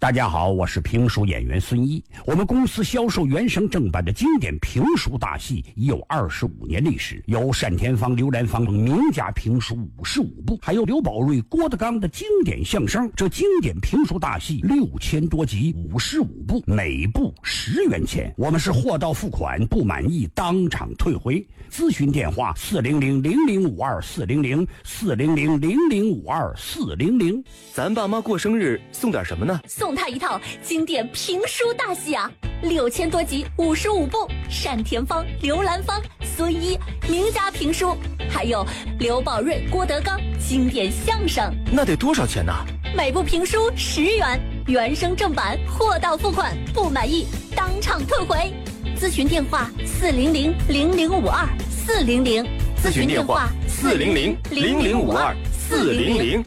大家好，我是评书演员孙一。我们公司销售原声正版的经典评书大戏已有25年历史，有单田芳、刘兰芳名家评书55部，还有刘宝瑞、郭德纲的经典相声。这经典评书大戏6000多集，55部，每部10元钱。我们是货到付款，不满意当场退回。咨询电话400-0052-400，400-0052-400。 咱爸妈过生日送点什么呢？ 送他一套经典评书大戏啊，6000多集，55部，单田芳、刘兰芳、孙一名家评书，还有刘宝瑞、郭德纲经典相声。 那得多少钱呢？ 每部评书10元，原声正版，货到付款，不满意当场退回。咨询电话400-0052-400， 咨询电话400-0052-400。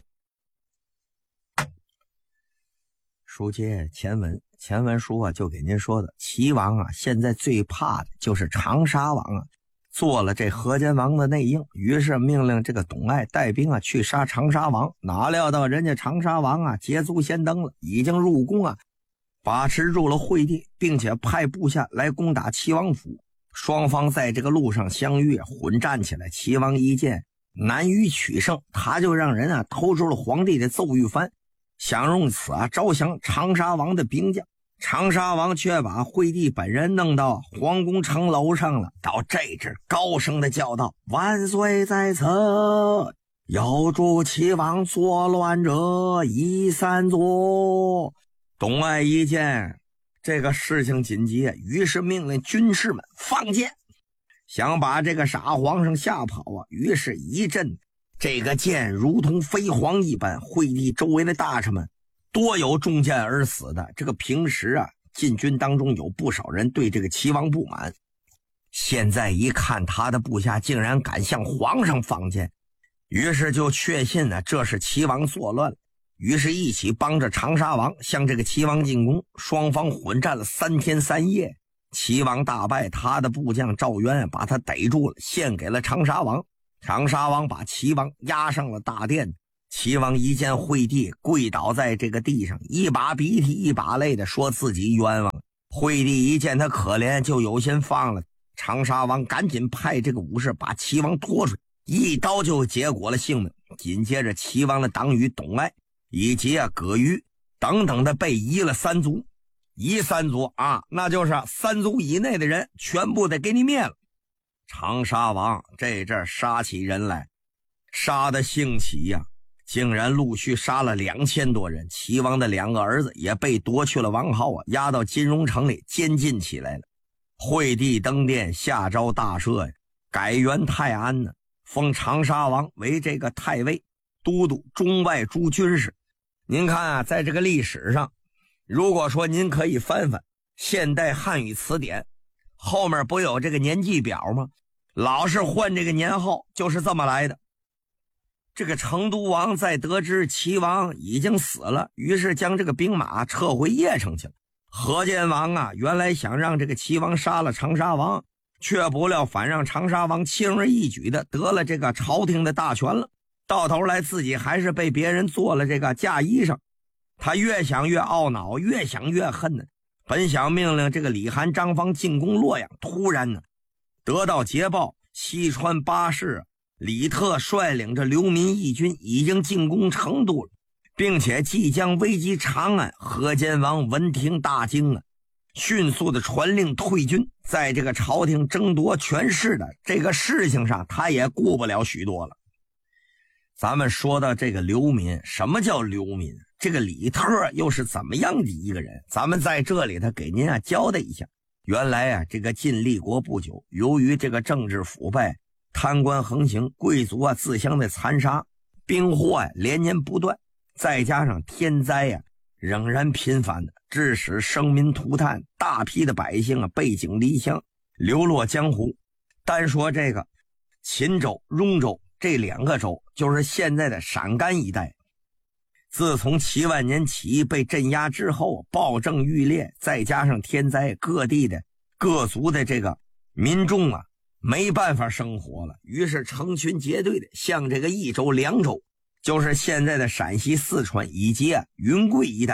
书接前文书啊，就给您说的，齐王啊现在最怕的就是长沙王啊做了这河间王的内应，于是命令这个董爱带兵啊去杀长沙王。哪料到人家长沙王啊捷足先登了，已经入宫啊，把持住了会地，并且派部下来攻打齐王府。双方在这个路上相遇，混战起来。齐王一见难于取胜，他就让人啊偷出了皇帝的奏谕幡，想用此啊招降长沙王的兵将。长沙王却把惠帝本人弄到皇宫城楼上了，到这阵高声的叫道：万岁在此，有助齐王作乱者已散左。董爱一见这个事情紧急，于是命令军士们放箭，想把这个傻皇上吓跑啊。于是一阵这个箭如同飞蝗一般，惠帝周围的大臣们多有中箭而死的。这个平时啊禁军当中有不少人对这个齐王不满，现在一看他的部下竟然敢向皇上放箭，于是就确信呢这是齐王作乱了，于是一起帮着长沙王向这个齐王进攻。双方混战了3天3夜，齐王大败，他的部将赵渊把他逮住了，献给了长沙王。长沙王把齐王押上了大殿，齐王一见惠帝跪倒在这个地上，一把鼻涕一把泪的说自己冤枉。惠帝一见他可怜，就有心放了。长沙王赶紧派这个武士把齐王拖出去，一刀就结果了性命。紧接着齐王的党羽董爱以及葛瑜等等的被移了3族，移3族啊，那就是3族以内的人全部得给你灭了。长沙王这阵杀起人来，杀的兴起呀，竟然陆续杀了2000多人。齐王的2个儿子也被夺去了王号啊，押到金融城里监禁起来了。惠帝登殿下诏大赦呀，改元泰安呢，封长沙王为这个太尉、都督中外诸军事。您看啊，在这个历史上，如果说您可以翻翻现代汉语词典，后面不有这个年纪表吗？老是换这个年号就是这么来的。这个成都王在得知齐王已经死了，于是将这个兵马撤回邺城去了。河间王啊原来想让这个齐王杀了长沙王，却不料反让长沙王轻而易举的得了这个朝廷的大权了，到头来自己还是被别人做了这个嫁衣裳。他越想越懊恼，越想越恨呢。本想命令这个李涵、张方进攻洛阳，突然呢得到捷报，西川巴士李特率领着流民义军已经进攻成都了，并且即将危及长安。河间王闻听大惊啊，迅速的传令退军。在这个朝廷争夺权势的这个事情上，他也顾不了许多了。咱们说到这个流民，什么叫流民？这个李特又是怎么样的一个人？咱们在这里他给您交代一下。原来啊，这个晋立国不久，由于这个政治腐败、贪官横行，贵族自相的残杀，兵祸连年不断，再加上天灾仍然频繁的，致使生民涂炭，大批的百姓背井离乡，流落江湖。单说这个秦州、雍州这2个州，就是现在的陕甘一带，自从7万年起义被镇压之后，暴政愈烈，再加上天灾，各地的各族的这个民众没办法生活了，于是成群结队的向这个益州、凉州，就是现在的陕西、四川以及云贵一带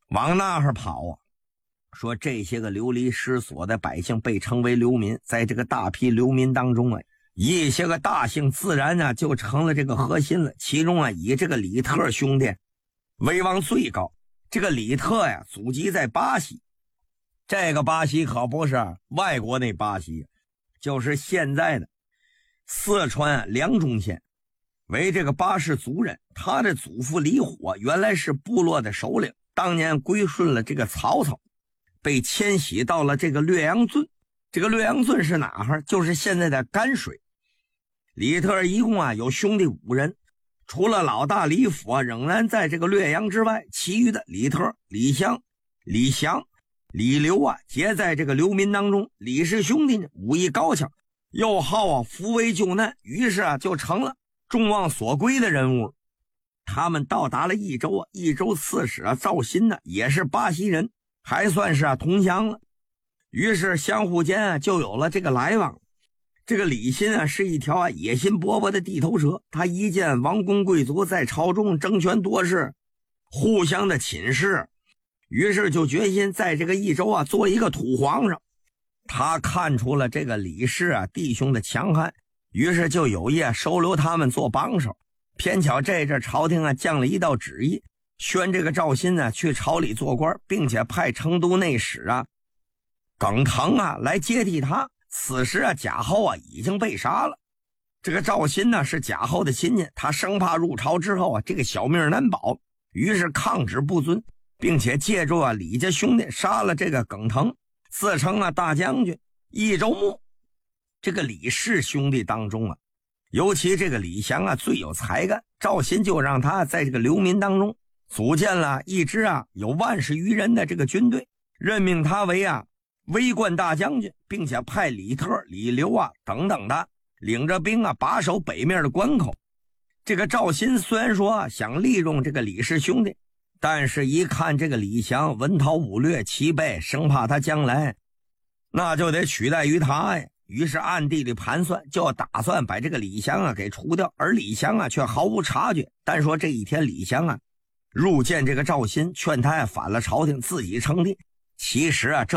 往那儿跑啊。说这些个流离失所的百姓被称为流民，在这个大批流民当中啊，一些个大姓自然啊就成了这个核心了。其中啊，以这个李特兄弟威望最高。这个李特呀，祖籍在巴西，这个巴西可不是外国那巴西，就是现在的四川凉中县，为这个巴氏族人。他的祖父李火原来是部落的首领，当年归顺了这个曹操，被迁徙到了这个略阳郡。这个略阳郡是哪儿？就是现在的甘水。李特一共啊有兄弟5人，除了老大李辅仍然在这个略阳之外，其余的李特、李湘、李祥、李刘啊皆在这个流民当中。李氏兄弟呢武艺高强，又好扶危救难，于是啊就成了众望所归的人物。他们到达了益州啊，益州刺史赵鑫呢也是巴西人，还算是同乡了。于是相互间就有了这个来往。这个李欣是一条野心勃勃的地头蛇，他一见王公贵族在朝中争权夺势，互相的侵蚀，于是就决心在这个益州做一个土皇上。他看出了这个李氏弟兄的强悍，于是就有意收留他们做帮手。偏巧这阵朝廷降了一道旨意，宣这个赵鑫去朝里做官，并且派成都内史耿腾来接替他。此时贾后已经被杀了。这个赵鑫是贾后的亲戚，他生怕入朝之后这个小命难保，于是抗旨不遵，并且借助李家兄弟杀了这个耿腾，自称大将军。益州牧这个李氏兄弟当中尤其这个李祥最有才干，赵鑫就让他在这个流民当中组建了一支有10000余人的这个军队，任命他为威冠大将军，并且派李特、李刘等等的领着兵把守北面的关口。这个赵鑫虽然说想利用这个李氏兄弟，但是一看这个李祥文韬武略齐备，生怕他将来那就得取代于他呀。于是暗地里盘算，就要打算把这个李祥给除掉，而李祥却毫无察觉。但说这一天李祥入见这个赵鑫，劝他反了朝廷，自己称帝。其实这